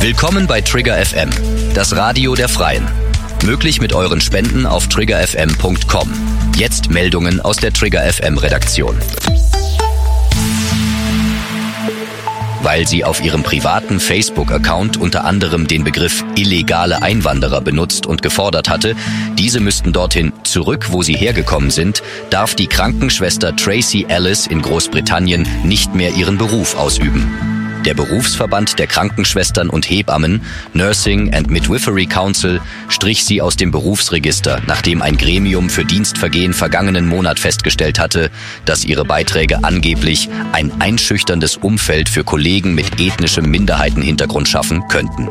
Willkommen bei Trigger FM, das Radio der Freien. Möglich mit euren Spenden auf triggerfm.com. Jetzt Meldungen aus der Trigger FM Redaktion. Weil sie auf ihrem privaten Facebook-Account unter anderem den Begriff illegale Einwanderer benutzt und gefordert hatte, diese müssten dorthin zurück, wo sie hergekommen sind, darf die Krankenschwester Tracy Ellis in Großbritannien nicht mehr ihren Beruf ausüben. Der Berufsverband der Krankenschwestern und Hebammen, Nursing and Midwifery Council, strich sie aus dem Berufsregister, nachdem ein Gremium für Dienstvergehen vergangenen Monat festgestellt hatte, dass ihre Beiträge angeblich ein einschüchterndes Umfeld für Kollegen mit ethnischem Minderheitenhintergrund schaffen könnten.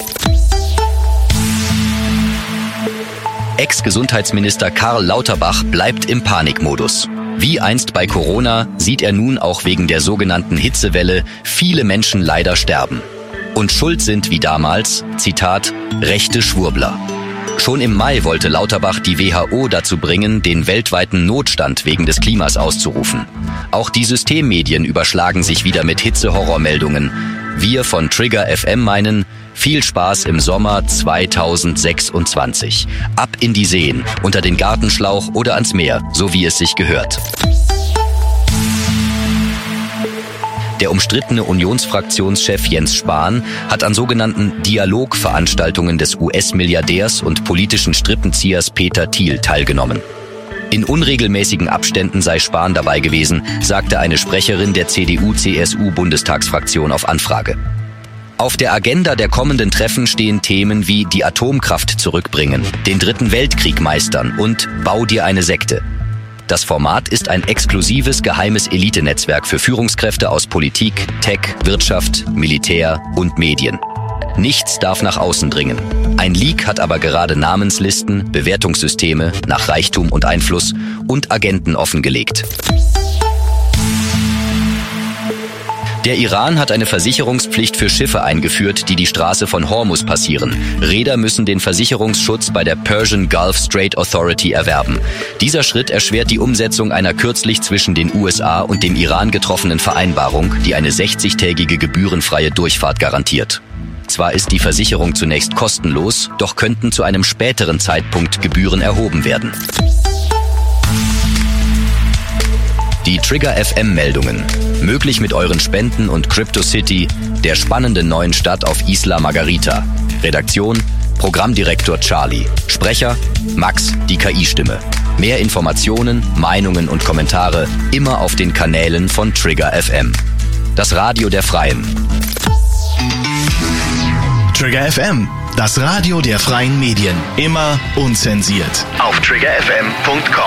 Ex-Gesundheitsminister Karl Lauterbach bleibt im Panikmodus. Wie einst bei Corona sieht er nun auch wegen der sogenannten Hitzewelle viele Menschen leider sterben. Und schuld sind wie damals, Zitat, rechte Schwurbler. Schon im Mai wollte Lauterbach die WHO dazu bringen, den weltweiten Notstand wegen des Klimas auszurufen. Auch die Systemmedien überschlagen sich wieder mit Hitzehorrormeldungen. Wir von Trigger FM meinen, viel Spaß im Sommer 2026. Ab in die Seen, unter den Gartenschlauch oder ans Meer, so wie es sich gehört. Der umstrittene Unionsfraktionschef Jens Spahn hat an sogenannten Dialogveranstaltungen des US-Milliardärs und politischen Strippenziehers Peter Thiel teilgenommen. In unregelmäßigen Abständen sei Spahn dabei gewesen, sagte eine Sprecherin der CDU-CSU-Bundestagsfraktion auf Anfrage. Auf der Agenda der kommenden Treffen stehen Themen wie die Atomkraft zurückbringen, den Dritten Weltkrieg meistern und Bau dir eine Sekte. Das Format ist ein exklusives, geheimes Elitenetzwerk für Führungskräfte aus Politik, Tech, Wirtschaft, Militär und Medien. Nichts darf nach außen dringen. Ein Leak hat aber gerade Namenslisten, Bewertungssysteme nach Reichtum und Einfluss und Agenten offengelegt. Der Iran hat eine Versicherungspflicht für Schiffe eingeführt, die die Straße von Hormuz passieren. Reeder müssen den Versicherungsschutz bei der Persian Gulf Strait Authority erwerben. Dieser Schritt erschwert die Umsetzung einer kürzlich zwischen den USA und dem Iran getroffenen Vereinbarung, die eine 60-tägige gebührenfreie Durchfahrt garantiert. Zwar ist die Versicherung zunächst kostenlos, doch könnten zu einem späteren Zeitpunkt Gebühren erhoben werden. Die Trigger FM Meldungen. Möglich mit euren Spenden und CryptoCity, der spannenden neuen Stadt auf Isla Margarita. Redaktion, Programmdirektor Charlie. Sprecher, Max, die KI-Stimme. Mehr Informationen, Meinungen und Kommentare immer auf den Kanälen von Trigger FM. Das Radio der Freien. Trigger FM, das Radio der freien Medien. Immer unzensiert. Auf triggerfm.com.